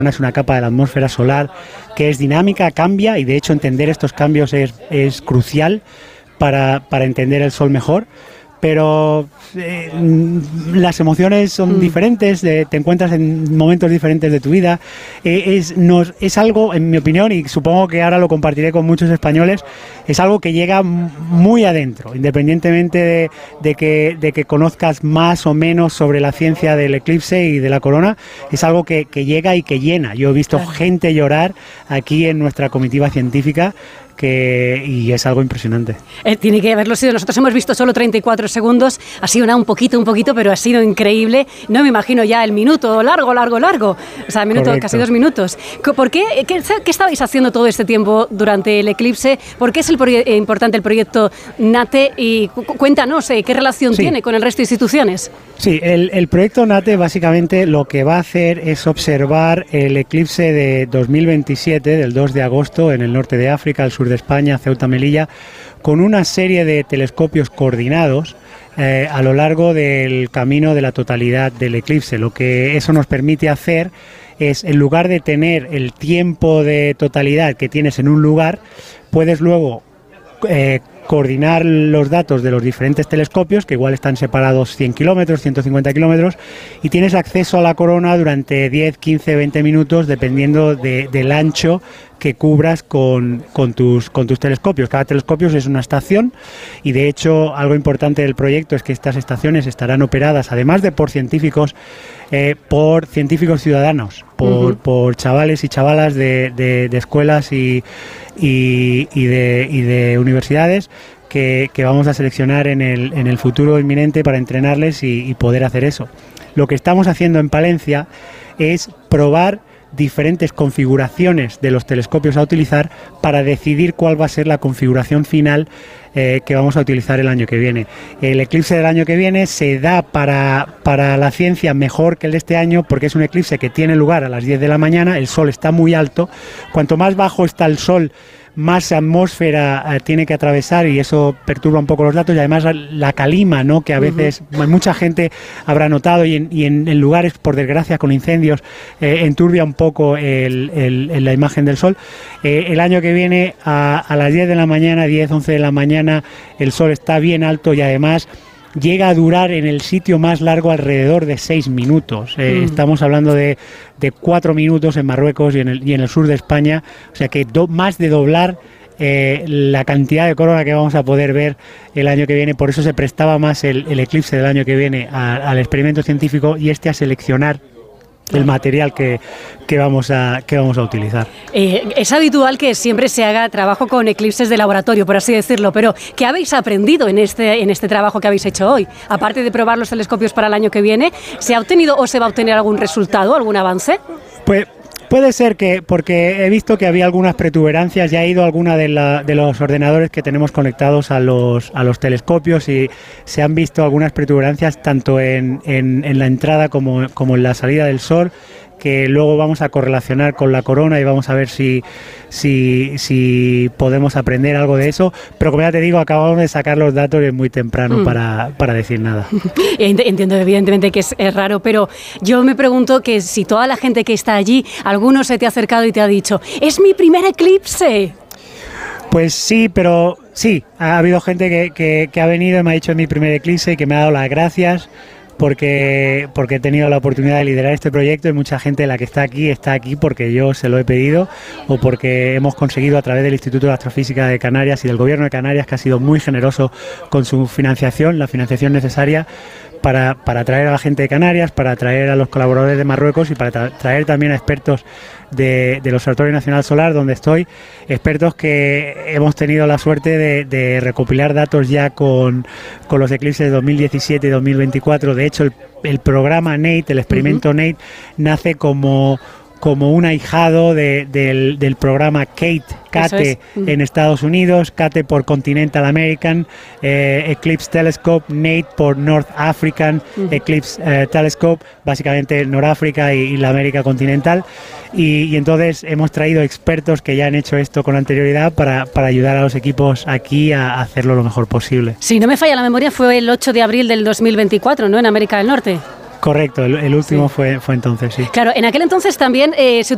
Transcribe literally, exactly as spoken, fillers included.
es una capa de la atmósfera solar que es dinámica, cambia, y de hecho entender estos cambios es, es crucial para, para entender el Sol mejor. Pero eh, las emociones son mm. diferentes, de, te encuentras en momentos diferentes de tu vida. Eh, es, nos, es algo, en mi opinión, y supongo que ahora lo compartiré con muchos españoles, es algo que llega muy adentro, independientemente de, de, que, de que conozcas más o menos sobre la ciencia del eclipse y de la corona. Es algo que, que llega y que llena. Yo he visto claro. gente llorar aquí en nuestra comitiva científica, Que, y es algo impresionante. Eh, tiene que haberlo sido. Nosotros hemos visto solo treinta y cuatro segundos, ha sido nada, un poquito, un poquito, pero ha sido increíble. No me imagino ya el minuto largo, largo, largo. O sea, el minuto, Correcto. Casi dos minutos. ¿Por qué? ¿Qué, qué estabais haciendo todo este tiempo durante el eclipse? ¿Por qué es el proye- importante el proyecto NATE? Y cu- cuéntanos, eh, ¿qué relación sí. tiene con el resto de instituciones? Sí, el, el proyecto NATE básicamente lo que va a hacer es observar el eclipse de dos mil veintisiete, del dos de agosto, en el norte de África, al sur de España, Ceuta, Melilla, con una serie de telescopios coordinados eh, a lo largo del camino de la totalidad del eclipse. Lo que eso nos permite hacer es, en lugar de tener el tiempo de totalidad que tienes en un lugar, puedes luego eh, coordinar los datos de los diferentes telescopios, que igual están separados cien kilómetros, ciento cincuenta kilómetros, y tienes acceso a la corona durante diez, quince, veinte minutos, dependiendo de, del ancho que cubras con, con, tus, con tus telescopios. Cada telescopio es una estación, y de hecho algo importante del proyecto es que estas estaciones estarán operadas, además de por científicos, eh, por científicos ciudadanos, por, uh-huh. por chavales y chavalas de, de, de escuelas y, y, y, de, y de universidades que, que vamos a seleccionar en el, en el futuro inminente para entrenarles y, y poder hacer eso. Lo que estamos haciendo en Palencia es probar diferentes configuraciones de los telescopios a utilizar para decidir cuál va a ser la configuración final eh, que vamos a utilizar el año que viene. El eclipse del año que viene se da para, para la ciencia mejor que el de este año, porque es un eclipse que tiene lugar a las diez de la mañana, el Sol está muy alto. Cuanto más bajo está el Sol, más atmósfera eh, tiene que atravesar, y eso perturba un poco los datos, y además la, la calima, ¿no?, que a veces uh-huh. mucha gente habrá notado, y en, y en, en lugares, por desgracia, con incendios, eh, enturbia un poco el, el, el, la imagen del Sol. Eh, el año que viene, a, a las diez de la mañana, diez, once de la mañana, el Sol está bien alto, y además llega a durar en el sitio más largo alrededor de seis minutos. Eh, mm. Estamos hablando de, de cuatro minutos en Marruecos y en el, y en el sur de España, o sea que do, más de doblar eh, la cantidad de corona que vamos a poder ver el año que viene. Por eso se prestaba más el, el eclipse del año que viene a, al experimento científico, y este a seleccionar el material que, que, vamos a, que vamos a utilizar. Eh, es habitual que siempre se haga trabajo con eclipses de laboratorio, por así decirlo, pero ¿qué habéis aprendido en este, en este trabajo que habéis hecho hoy? Aparte de probar los telescopios para el año que viene, ¿se ha obtenido o se va a obtener algún resultado, algún avance? Pues puede ser que, porque he visto que había algunas protuberancias, ya he ido a alguna de, la, de los ordenadores que tenemos conectados a los, a los telescopios, y se han visto algunas protuberancias tanto en, en, en la entrada como, como en la salida del Sol, que luego vamos a correlacionar con la corona y vamos a ver si, si, si podemos aprender algo de eso. Pero como ya te digo, acabamos de sacar los datos y es muy temprano mm. para, para decir nada. Entiendo evidentemente que es, es raro, pero yo me pregunto que si toda la gente que está allí, alguno se te ha acercado y te ha dicho, ¡es mi primer eclipse! Pues sí, pero sí, ha habido gente que, que, que ha venido y me ha dicho, es mi primer eclipse, y que me ha dado las gracias. Porque, porque he tenido la oportunidad de liderar este proyecto, y mucha gente de la que está aquí está aquí porque yo se lo he pedido, o porque hemos conseguido a través del Instituto de Astrofísica de Canarias y del Gobierno de Canarias, que ha sido muy generoso con su financiación, la financiación necesaria para, para atraer a la gente de Canarias, para atraer a los colaboradores de Marruecos y para tra- traer también a expertos de, del Observatorio Nacional Solar, donde estoy, expertos que hemos tenido la suerte de, de recopilar datos ya con, con los eclipses de dos mil diecisiete y dos mil veinticuatro. De hecho, el, el programa NATE, el experimento uh-huh. NATE, nace como... como un ahijado de, del, del programa CATE, CATE es. en Estados Unidos, CATE por Continental American, eh, Eclipse Telescope, NATE por North African uh-huh. Eclipse eh, Telescope, básicamente Noráfrica y, y la América continental, y, y entonces hemos traído expertos que ya han hecho esto con anterioridad para, para ayudar a los equipos aquí a hacerlo lo mejor posible. Si no me falla la memoria, fue el ocho de abril del dos mil veinticuatro, ¿no?, en América del Norte. Correcto, el, el último sí. fue, fue entonces, sí. Claro, en aquel entonces también eh, se